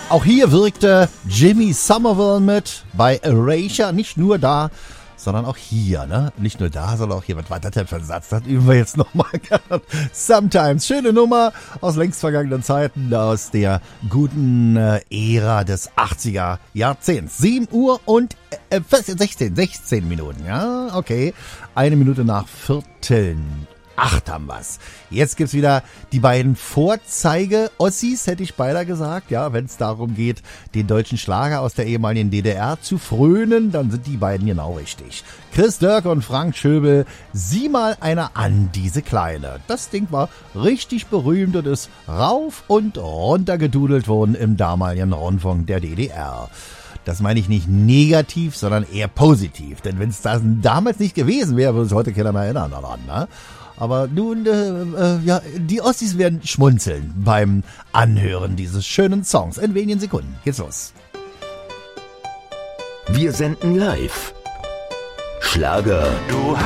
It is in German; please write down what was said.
Auch hier wirkte Jimmy Somerville mit bei Erasure. Nicht nur da, sondern auch hier, ne? Nicht nur da, sondern auch hier. Was war das denn für ein Satz? Das üben wir jetzt nochmal. Sometimes. Schöne Nummer aus längst vergangenen Zeiten, aus der guten Ära des 80er Jahrzehnts. 7 Uhr und 16 Minuten, ja? Okay. 1 Minute nach Vierteln. 8 haben wir's. Jetzt gibt's wieder die beiden Vorzeige-Ossis, hätte ich beinahe gesagt. Ja, wenn es darum geht, den deutschen Schlager aus der ehemaligen DDR zu frönen, dann sind die beiden genau richtig. Chris Dirk und Frank Schöbel, sieh mal einer an, diese Kleine. Das Ding war richtig berühmt und ist rauf und runter gedudelt worden im damaligen Rundfunk der DDR. Das meine ich nicht negativ, sondern eher positiv. Denn wenn es das damals nicht gewesen wäre, würde es heute keiner mehr erinnern daran, ne? Aber nun, ja, die Ossis werden schmunzeln beim Anhören dieses schönen Songs. In wenigen Sekunden geht's los. Wir senden live. Schlager. Du